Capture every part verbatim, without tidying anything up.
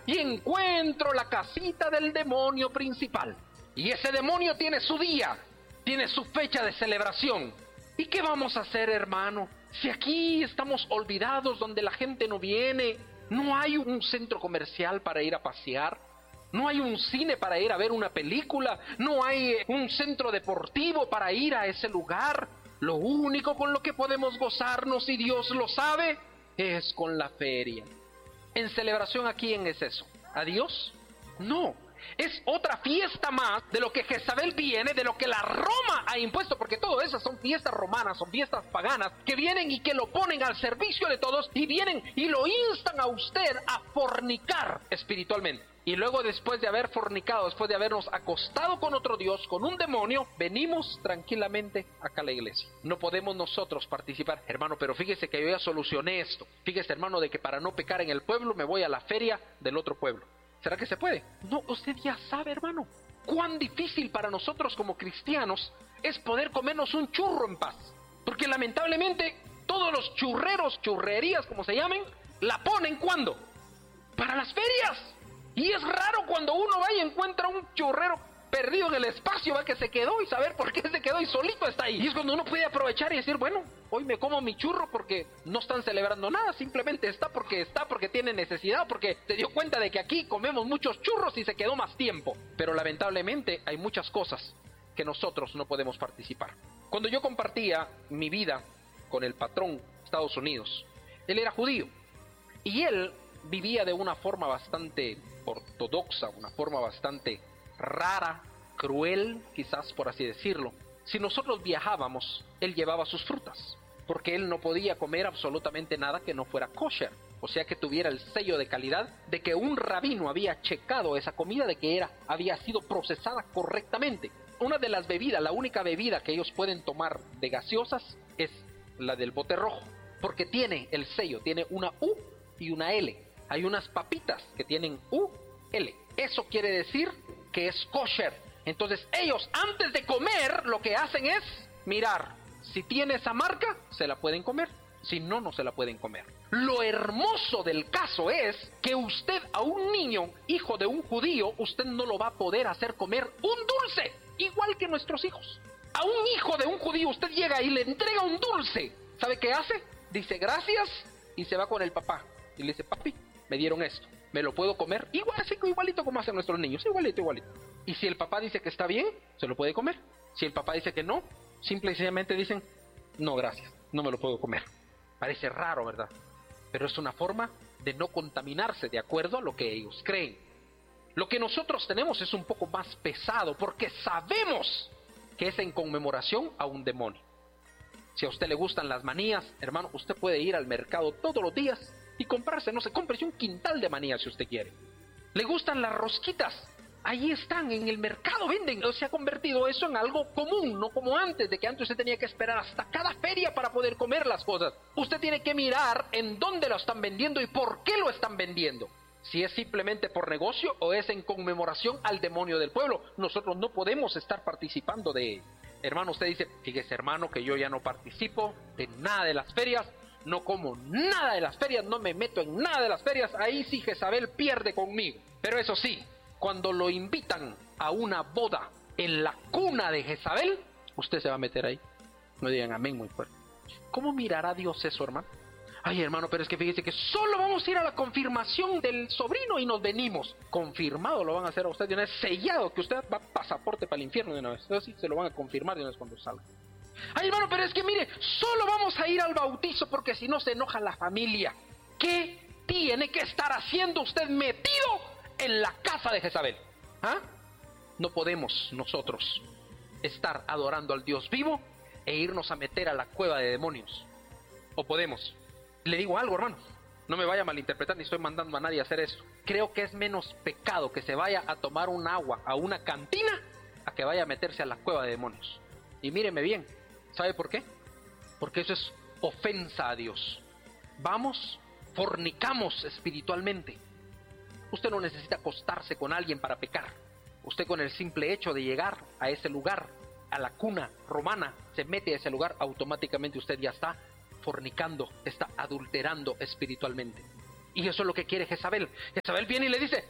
y encuentro la casita del demonio principal. Y ese demonio tiene su día, tiene su fecha de celebración. ¿Y qué vamos a hacer, hermano? Si aquí estamos olvidados, donde la gente no viene, no hay un centro comercial para ir a pasear, no hay un cine para ir a ver una película, no hay un centro deportivo para ir a ese lugar. Lo único con lo que podemos gozarnos, y Dios lo sabe, es con la feria. ¿En celebración a quién es eso? ¿A Dios? No. Es otra fiesta más de lo que Jezabel viene, de lo que la Roma ha impuesto, porque todo eso son fiestas romanas, son fiestas paganas, que vienen y que lo ponen al servicio de todos, y vienen y lo instan a usted a fornicar espiritualmente. Y luego, después de haber fornicado, después de habernos acostado con otro Dios, con un demonio, venimos tranquilamente acá a la iglesia. No podemos nosotros participar. Hermano, pero fíjese que yo ya solucioné esto. Fíjese, hermano, de que para no pecar en el pueblo me voy a la feria del otro pueblo. ¿Será que se puede? No, usted ya sabe, hermano, cuán difícil para nosotros como cristianos es poder comernos un churro en paz. Porque lamentablemente todos los churreros, churrerías como se llamen, la ponen ¿cuándo? Para las ferias. Y es raro cuando uno va y encuentra un churrero perdido en el espacio, va, que se quedó, y saber por qué se quedó y solito está ahí. Y es cuando uno puede aprovechar y decir, bueno, hoy me como mi churro porque no están celebrando nada, simplemente está porque está, porque tiene necesidad, porque se dio cuenta de que aquí comemos muchos churros y se quedó más tiempo. Pero lamentablemente hay muchas cosas que nosotros no podemos participar. Cuando yo compartía mi vida con el patrón de Estados Unidos, él era judío y él vivía de una forma bastante ortodoxa, una forma bastante rara, cruel, quizás por así decirlo. Si nosotros viajábamos, él llevaba sus frutas, porque él no podía comer absolutamente nada que no fuera kosher, o sea, que tuviera el sello de calidad de que un rabino había checado esa comida, de que era, había sido procesada correctamente. Una de las bebidas, la única bebida que ellos pueden tomar de gaseosas es la del bote rojo, porque tiene el sello, tiene una U y una L. Hay unas papitas que tienen U L. Eso quiere decir que es kosher. Entonces ellos, antes de comer, lo que hacen es mirar. Si tiene esa marca, se la pueden comer. Si no, no se la pueden comer. Lo hermoso del caso es que usted a un niño, hijo de un judío, usted no lo va a poder hacer comer un dulce, igual que nuestros hijos. A un hijo de un judío usted llega y le entrega un dulce. ¿Sabe qué hace? Dice gracias y se va con el papá. Y le dice, papi, me dieron esto, ¿me lo puedo comer? Igual, así, igualito como hacen nuestros niños, igualito, igualito. Y si el papá dice que está bien, se lo puede comer. Si el papá dice que no, simple y sencillamente dicen, no, gracias, no me lo puedo comer. Parece raro, ¿verdad? Pero es una forma de no contaminarse de acuerdo a lo que ellos creen. Lo que nosotros tenemos es un poco más pesado, porque sabemos que es en conmemoración a un demonio. Si a usted le gustan las manías, hermano, usted puede ir al mercado todos los días y comprarse, no sé, cómprese un quintal de manías si usted quiere. ¿Le gustan las rosquitas? Ahí están, en el mercado venden. Se ha convertido eso en algo común, no como antes, de que antes usted tenía que esperar hasta cada feria para poder comer las cosas. Usted tiene que mirar en dónde lo están vendiendo y por qué lo están vendiendo. Si es simplemente por negocio o es en conmemoración al demonio del pueblo. Nosotros no podemos estar participando de ello. Hermano, usted dice, fíjese, hermano, que yo ya no participo de nada de las ferias, no como nada de las ferias, no me meto en nada de las ferias. Ahí sí Jezabel pierde conmigo. Pero eso sí, cuando lo invitan a una boda en la cuna de Jezabel, usted se va a meter ahí. No digan amén muy fuerte. ¿Cómo mirará Dios eso, hermano? Ay, hermano, pero es que fíjese que solo vamos a ir a la confirmación del sobrino y nos venimos. Confirmado lo van a hacer a usted de una vez, sellado, que usted va pasaporte para el infierno de una vez. Eso sí, se lo van a confirmar de una vez cuando salga. Ay, hermano, pero es que mire, solo vamos a ir al bautizo porque si no se enoja la familia. ¿Qué tiene que estar haciendo usted metido en la casa de Jezabel? ¿Ah? No podemos nosotros estar adorando al Dios vivo e irnos a meter a la cueva de demonios. ¿O podemos? Le digo algo, hermano, no me vaya a malinterpretar, ni estoy mandando a nadie a hacer eso. Creo que es menos pecado que se vaya a tomar un agua a una cantina a que vaya a meterse a la cueva de demonios. Y míreme bien, ¿sabe por qué? Porque eso es ofensa a Dios. Vamos, fornicamos espiritualmente. Usted no necesita acostarse con alguien para pecar. Usted, con el simple hecho de llegar a ese lugar, a la cuna romana, se mete a ese lugar, automáticamente usted ya está fornicando, está adulterando espiritualmente. Y eso es lo que quiere Jezabel. Jezabel viene y le dice,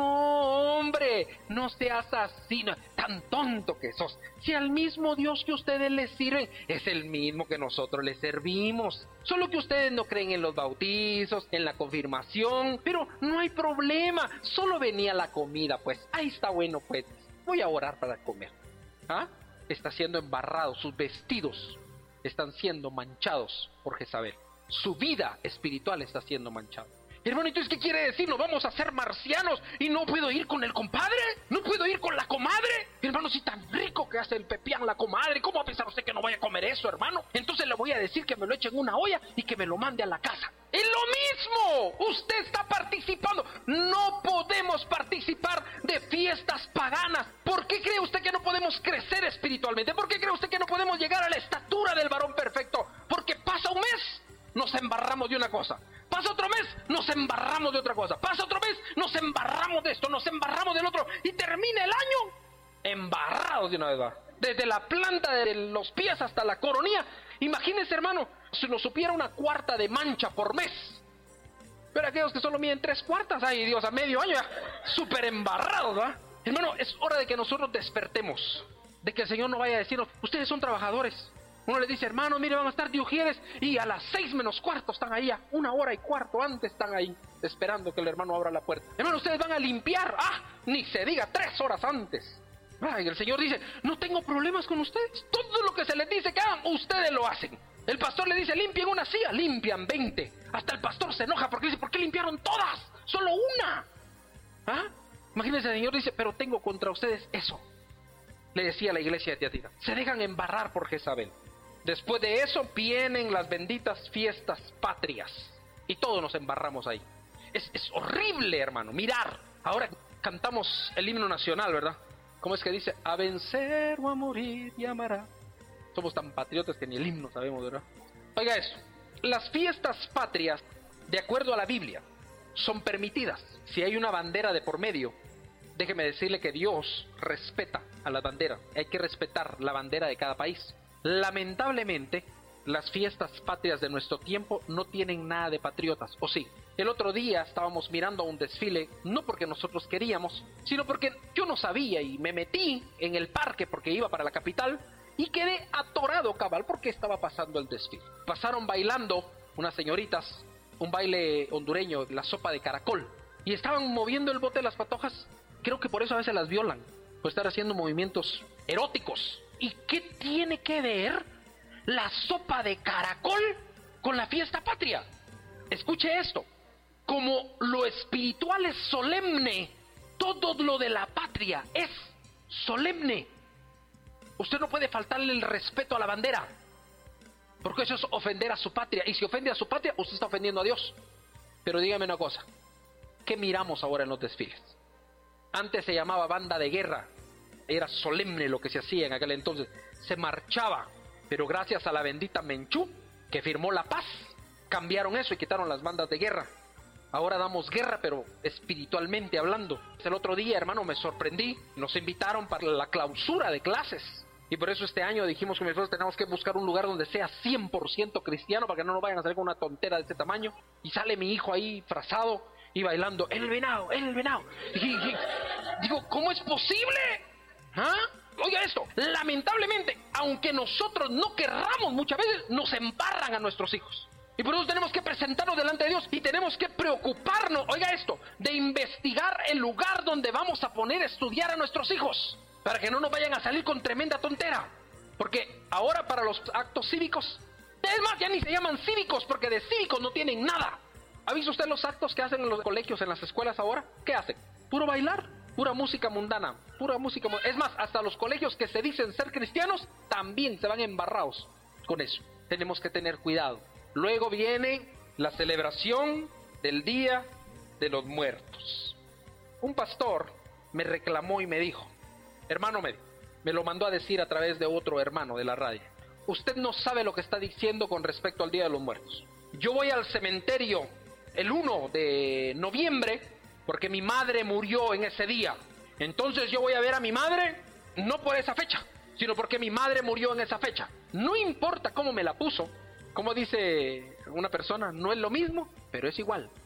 no hombre, no seas así, no, tan tonto que sos. Si al mismo Dios que ustedes le sirven, es el mismo que nosotros le servimos. Solo que ustedes no creen en los bautizos, en la confirmación, pero no hay problema, solo venía la comida, pues, ahí está bueno, pues, voy a orar para comer. ¿Ah? Está siendo embarrado, sus vestidos están siendo manchados por Jezabel. Su vida espiritual está siendo manchada. Hermano, entonces, ¿qué quiere decir? ¿Nos vamos a hacer marcianos y no puedo ir con el compadre? ¿No puedo ir con la comadre? Hermano, si tan rico que hace el pepián la comadre, ¿cómo va a pensar usted que no vaya a comer eso, hermano? Entonces le voy a decir que me lo eche en una olla y que me lo mande a la casa. ¡Es lo mismo! Usted está participando. No podemos participar de fiestas paganas. ¿Por qué cree usted que no podemos crecer espiritualmente? ¿Por qué cree usted que no podemos llegar a la estatura del varón perfecto? Porque pasa un mes, nos embarramos de una cosa. Pasa otro mes, nos embarramos de otra cosa. Pasa otro mes, nos embarramos de esto, nos embarramos del otro. Y termina el año embarrados de una vez. ¿Va? Desde la planta de los pies hasta la coronilla. Imagínense, hermano, si nos supiera una cuarta de mancha por mes. Pero aquellos que solo miden tres cuartas, ay Dios, a medio año ya súper embarrados, ¿va? Hermano, es hora de que nosotros despertemos. De que el Señor no vaya a decirnos, ustedes son trabajadores. Uno le dice, hermano, mire, van a estar de Ujieres y a las seis menos cuarto están ahí, a una hora y cuarto antes están ahí, esperando que el hermano abra la puerta. Hermano, ustedes van a limpiar, ah, ni se diga, tres horas antes. Ah, y el Señor dice, no tengo problemas con ustedes. Todo lo que se les dice que hagan, ustedes lo hacen. El pastor le dice, limpien una silla, limpian veinte. Hasta el pastor se enoja porque dice, ¿por qué limpiaron todas? Solo una. ¿Ah? Imagínense, el Señor dice, pero tengo contra ustedes eso. Le decía a la iglesia de Tiatira, se dejan embarrar por Jezabel. Después de eso vienen las benditas fiestas patrias y todos nos embarramos ahí. Es, es horrible, hermano, mirar. Ahora cantamos el himno nacional, ¿verdad? ¿Cómo es que dice? A vencer o a morir llamará. Somos tan patriotas que ni el himno sabemos, ¿verdad? Oiga eso, las fiestas patrias, de acuerdo a la Biblia, son permitidas. Si hay una bandera de por medio, déjeme decirle que Dios respeta a la bandera. Hay que respetar la bandera de cada país. Lamentablemente, las fiestas patrias de nuestro tiempo no tienen nada de patriotas, ¿o sí? El otro día estábamos mirando un desfile, no porque nosotros queríamos, sino porque yo no sabía y me metí en el parque porque iba para la capital y quedé atorado cabal porque estaba pasando el desfile. Pasaron bailando unas señoritas, un baile hondureño, la sopa de caracol, y estaban moviendo el bote de las patojas. Creo que por eso a veces las violan, por estar haciendo movimientos eróticos. ¿Y qué tiene que ver la sopa de caracol con la fiesta patria? Escuche esto. Como lo espiritual es solemne, todo lo de la patria es solemne. Usted no puede faltarle el respeto a la bandera, porque eso es ofender a su patria. Y si ofende a su patria, usted está ofendiendo a Dios. Pero dígame una cosa, ¿qué miramos ahora en los desfiles? Antes se llamaba banda de guerra. Era solemne lo que se hacía en aquel entonces. Se marchaba, pero gracias a la bendita Menchú, que firmó la paz, cambiaron eso y quitaron las bandas de guerra. Ahora damos guerra, pero espiritualmente hablando. El otro día, hermano, me sorprendí. Nos invitaron para la clausura de clases. Y por eso este año dijimos que nosotros tenemos que buscar un lugar donde sea cien por ciento cristiano, para que no nos vayan a salir con una tontera de este tamaño. Y sale mi hijo ahí frazado y bailando, el venado, el venado. Y, y, digo, ¿cómo es posible? ¿Ah? Oiga esto, lamentablemente, aunque nosotros no querramos, muchas veces nos embarran a nuestros hijos. Y por eso tenemos que presentarnos delante de Dios y tenemos que preocuparnos, oiga esto, de investigar el lugar donde vamos a poner a estudiar a nuestros hijos, para que no nos vayan a salir con tremenda tontera. Porque ahora para los actos cívicos, es más, ya ni se llaman cívicos, porque de cívicos no tienen nada. ¿Ha visto usted los actos que hacen en los colegios, en las escuelas ahora? ¿Qué hacen? Puro bailar. Pura música mundana, pura música... Es más, hasta los colegios que se dicen ser cristianos también se van embarrados con eso. Tenemos que tener cuidado. Luego viene la celebración del Día de los Muertos. Un pastor me reclamó y me dijo, hermano, me, me lo mandó a decir a través de otro hermano de la radio. Usted no sabe lo que está diciendo con respecto al Día de los Muertos. Yo voy al cementerio el primero de noviembre... porque mi madre murió en ese día. Entonces yo voy a ver a mi madre, no por esa fecha, sino porque mi madre murió en esa fecha. No importa cómo me la puso, como dice una persona, no es lo mismo, pero es igual.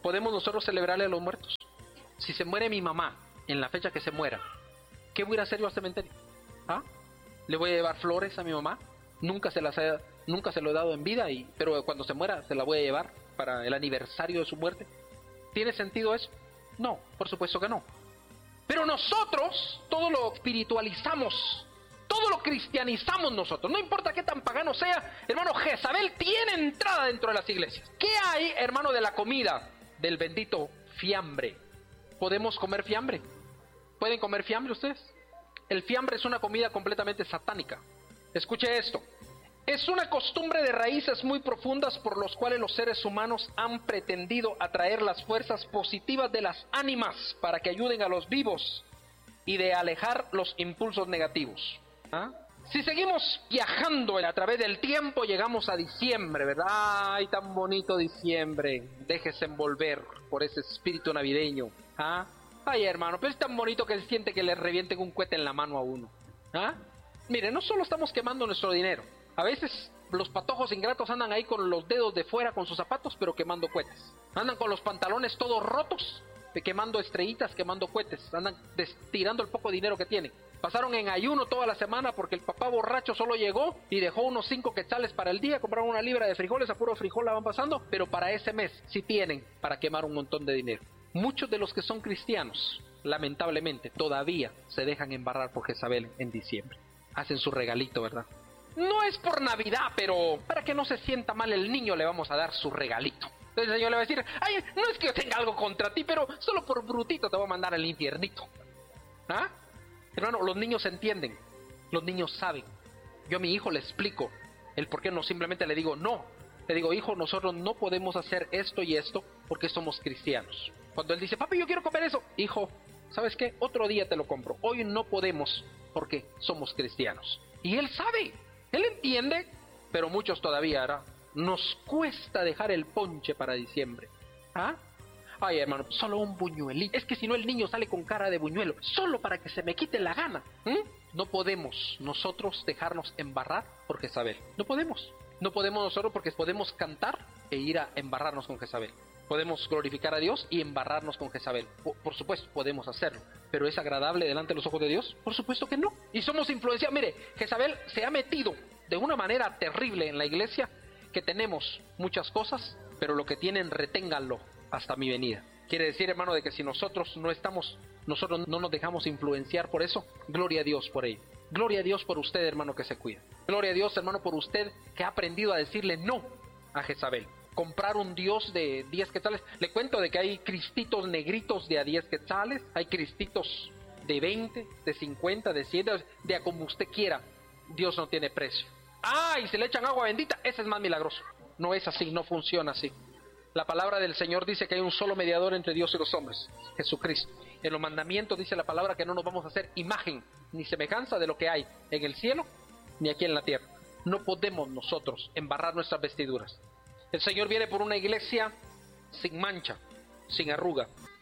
podemos nosotros celebrarle a los muertos. Si se muere mi mamá en la fecha que se muera, ¿qué voy a ir a hacer yo al cementerio? ¿Ah? ¿Le voy a llevar flores a mi mamá? Nunca se las he, nunca se lo he dado en vida, y, pero cuando se muera se la voy a llevar para el aniversario de su muerte. ¿Tiene sentido eso? No, por supuesto que no. Pero nosotros todo lo espiritualizamos, todo lo cristianizamos nosotros. No importa qué tan pagano sea, hermano, Jezabel tiene entrada dentro de las iglesias. ¿Qué hay, hermano, de la comida del bendito fiambre? ¿Podemos comer fiambre? ¿Pueden comer fiambre ustedes? El fiambre es una comida completamente satánica. Escuche esto. Es una costumbre de raíces muy profundas por los cuales los seres humanos han pretendido atraer las fuerzas positivas de las ánimas para que ayuden a los vivos y de alejar los impulsos negativos. ¿Ah? Si seguimos viajando a través del tiempo, llegamos a diciembre, ¿verdad? ¡Ay, tan bonito diciembre! Déjese envolver por ese espíritu navideño. ¿Ah? Ay, hermano, pero es tan bonito que se siente que le revienten un cohete en la mano a uno. ¿Ah? Mire, no solo estamos quemando nuestro dinero. A veces los patojos ingratos andan ahí con los dedos de fuera con sus zapatos, pero quemando cohetes. Andan con los pantalones todos rotos, quemando estrellitas, quemando cohetes. Andan tirando el poco dinero que tienen. Pasaron en ayuno toda la semana porque el papá borracho solo llegó y dejó unos cinco quetzales para el día. Compraron una libra de frijoles, a puro frijol la van pasando, pero para ese mes sí tienen para quemar un montón de dinero. Muchos de los que son cristianos, lamentablemente, todavía se dejan embarrar por Jezabel en diciembre. Hacen su regalito, ¿verdad? No es por Navidad, pero para que no se sienta mal el niño le vamos a dar su regalito. Entonces el Señor le va a decir, ay, no es que yo tenga algo contra ti, pero solo por brutito te voy a mandar al infiernito. ¿Ah? Hermano, los niños entienden, los niños saben. Yo a mi hijo le explico el por qué, no simplemente le digo no. Le digo, hijo, nosotros no podemos hacer esto y esto porque somos cristianos. Cuando él dice, papi, yo quiero comer eso, hijo, ¿sabes qué? Otro día te lo compro. Hoy no podemos porque somos cristianos. Y él sabe, él entiende, pero muchos todavía, ¿verdad? Nos cuesta dejar el ponche para diciembre. ¿Ah? Ay, hermano, solo un buñuelito. Es que si no el niño sale con cara de buñuelo, solo para que se me quite la gana. ¿Mm? No podemos nosotros dejarnos embarrar por Jezabel. No podemos. No podemos nosotros porque podemos cantar e ir a embarrarnos con Jezabel. Podemos glorificar a Dios y embarrarnos con Jezabel. Por, por supuesto, podemos hacerlo. ¿Pero es agradable delante de los ojos de Dios? Por supuesto que no. Y somos influenciados. Mire, Jezabel se ha metido de una manera terrible en la iglesia, que tenemos muchas cosas, pero lo que tienen, reténganlo hasta mi venida. Quiere decir, hermano, de que si nosotros no estamos, nosotros no nos dejamos influenciar por eso, gloria a Dios por ello. Gloria a Dios por usted, hermano, que se cuida. Gloria a Dios, hermano, por usted que ha aprendido a decirle no a Jezabel. Comprar un Dios de diez quetzales. Le cuento de que hay cristitos negritos de a diez quetzales, hay cristitos de veinte, de cincuenta, de cien, de a como usted quiera. Dios no tiene precio. Ah, y se le echan agua bendita, ese es más milagroso. No es así, no funciona así. La palabra del Señor dice que hay un solo mediador entre Dios y los hombres, Jesucristo. En los mandamientos dice la palabra que no nos vamos a hacer imagen ni semejanza de lo que hay en el cielo ni aquí en la tierra. No podemos nosotros embarrar nuestras vestiduras. El Señor viene por una iglesia sin mancha, sin arruga,